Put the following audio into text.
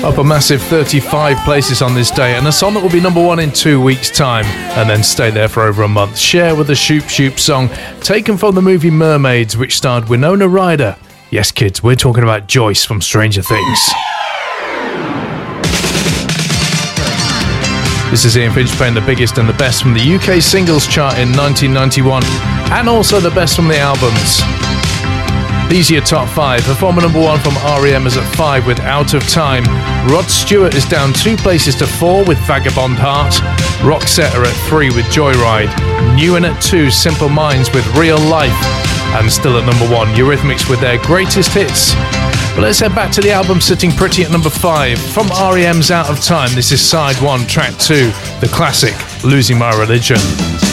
Up a massive 35 places on this day, and a song that will be number 1 in 2 weeks' time, and then stay there for over a month. Cher with the Shoop Shoop song, taken from the movie Mermaids, which starred Winona Ryder. Yes, kids, we're talking about Joyce from Stranger Things. This is Ian Finch playing the biggest and the best from the UK singles chart in 1991, and also the best from the albums. These are your top 5. Performer number 1 from R.E.M. is at 5 with Out of Time. Rod Stewart is down 2 places to 4 with Vagabond Heart. Roxette are at 3 with Joyride. New at 2, Simple Minds with Real Life. And still at number 1, Eurythmics with their greatest hits. But let's head back to the album sitting pretty at number 5. From R.E.M.'s Out of Time, this is side 1, track 2, the classic, Losing My Religion.